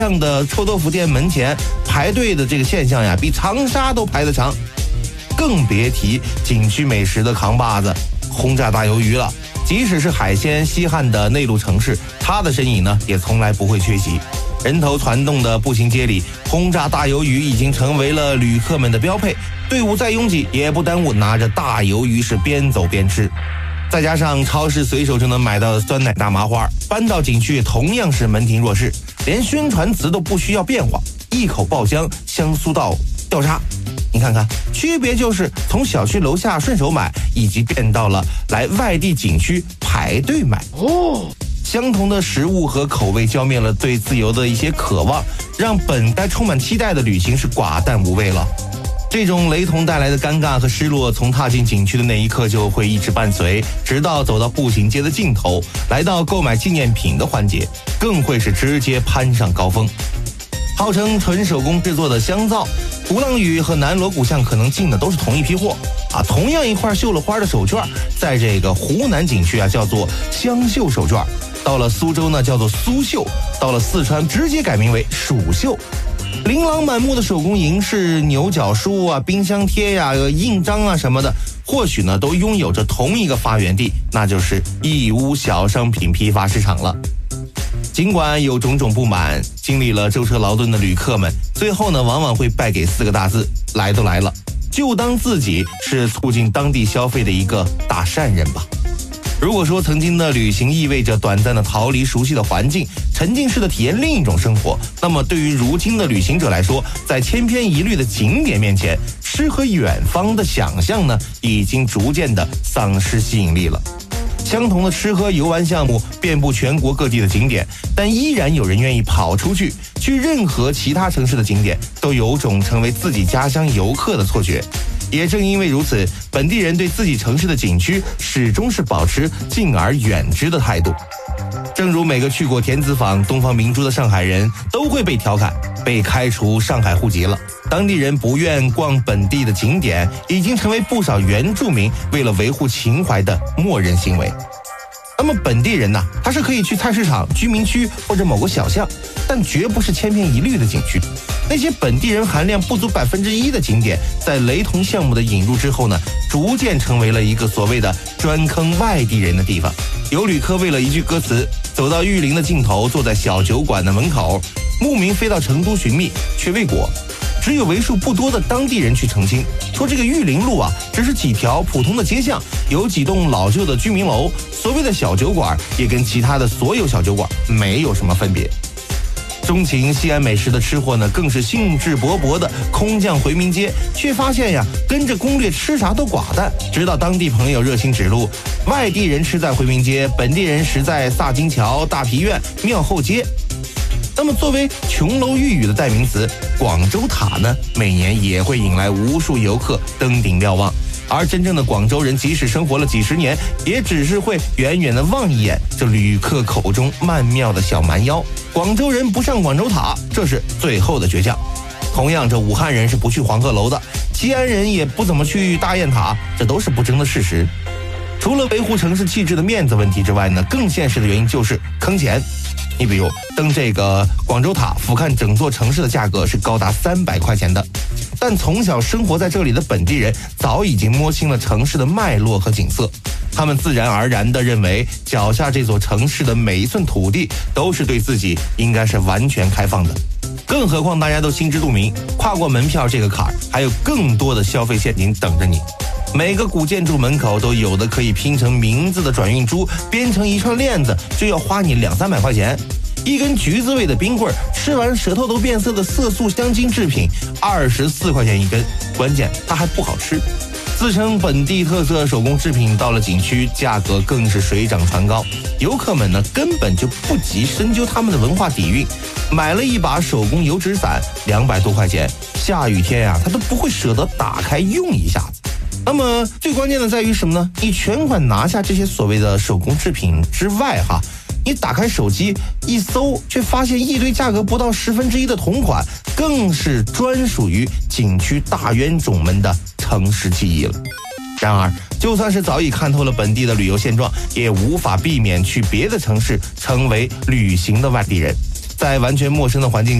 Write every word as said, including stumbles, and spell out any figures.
样的臭豆腐店门前排队的这个现象呀，比长沙都排得长。更别提景区美食的扛把子轰炸大鱿鱼了。即使是海鲜稀罕的内陆城市，它的身影呢也从来不会缺席。人头攒动的步行街里，轰炸大鱿鱼已经成为了旅客们的标配。队伍再拥挤也不耽误拿着大鱿鱼是边走边吃。再加上超市随手就能买到的酸奶大麻花，搬到景区同样是门庭若市，连宣传词都不需要变化，一口爆香，香酥到掉渣。你看看，区别就是从小区楼下顺手买，以及变到了来外地景区排队买。哦，相同的食物和口味浇灭了对自由的一些渴望，让本该充满期待的旅行是寡淡无味了。这种雷同带来的尴尬和失落，从踏进景区的那一刻就会一直伴随，直到走到步行街的尽头，来到购买纪念品的环节，更会是直接攀上高峰。号称纯手工制作的香皂，鼓浪屿和南锣鼓巷可能进的都是同一批货啊。同样一块绣了花的手绢，在这个湖南景区啊叫做香绣手绢，到了苏州呢叫做苏绣，到了四川直接改名为蜀绣。琳琅满目的手工银饰、牛角梳啊、冰箱贴呀、印章啊什么的，或许呢都拥有着同一个发源地，那就是义乌小商品批发市场了。尽管有种种不满，经历了舟车劳顿的旅客们，最后呢往往会败给四个大字：来都来了，就当自己是促进当地消费的一个大善人吧。如果说曾经的旅行意味着短暂的逃离熟悉的环境，沉浸式的体验另一种生活，那么对于如今的旅行者来说，在千篇一律的景点面前，诗和远方的想象呢已经逐渐的丧失吸引力了。相同的吃喝游玩项目遍布全国各地的景点，但依然有人愿意跑出去，去任何其他城市的景点，都有种成为自己家乡游客的错觉。也正因为如此，本地人对自己城市的景区始终是保持敬而远之的态度。正如每个去过田子坊、东方明珠的上海人都会被调侃被开除上海户籍了，当地人不愿逛本地的景点，已经成为不少原住民为了维护情怀的默认行为。那么本地人呢，他是可以去菜市场、居民区或者某个小巷，但绝不是千篇一律的景区。那些本地人含量不足百分之一的景点，在雷同项目的引入之后呢，逐渐成为了一个所谓的专坑外地人的地方。有旅客为了一句歌词，走到玉林的尽头，坐在小酒馆的门口，慕名飞到成都寻觅，却未果。只有为数不多的当地人去澄清，说这个玉林路啊，只是几条普通的街巷，有几栋老旧的居民楼，所谓的小酒馆也跟其他的所有小酒馆没有什么分别。钟情西安美食的吃货呢，更是兴致勃勃的空降回民街，却发现呀，跟着攻略吃啥都寡淡。直到当地朋友热心指路，外地人吃在回民街，本地人食在萨金桥、大皮院、庙后街。那么作为琼楼玉宇的代名词，广州塔呢，每年也会引来无数游客登顶瞭望。而真正的广州人，即使生活了几十年，也只是会远远的望一眼这旅客口中曼妙的小蛮腰。广州人不上广州塔，这是最后的倔强。同样，这武汉人是不去黄鹤楼的，西安人也不怎么去大雁塔，这都是不争的事实。除了维护城市气质的面子问题之外呢，更现实的原因就是坑钱。你比如登这个广州塔，俯瞰整座城市的价格是高达三百块钱的，但从小生活在这里的本地人早已经摸清了城市的脉络和景色，他们自然而然地认为脚下这座城市的每一寸土地都是对自己应该是完全开放的。更何况大家都心知肚明，跨过门票这个坎儿，还有更多的消费陷阱等着你。每个古建筑门口都有的可以拼成名字的转运珠，编成一串链子就要花你两三百块钱。一根橘子味的冰棍，吃完舌头都变色的色素香精制品，二十四块钱一根，关键它还不好吃。自称本地特色手工制品到了景区，价格更是水涨船高。游客们呢根本就不急深究他们的文化底蕴，买了一把手工油纸伞，两百多块钱，下雨天啊，他都不会舍得打开用一下子。那么最关键的在于什么呢？你全款拿下这些所谓的手工制品之外哈，你打开手机一搜，却发现一堆价格不到十分之一的同款，更是专属于景区大冤种们的城市记忆了。然而就算是早已看透了本地的旅游现状，也无法避免去别的城市成为旅行的外地人。 在完全陌生的环境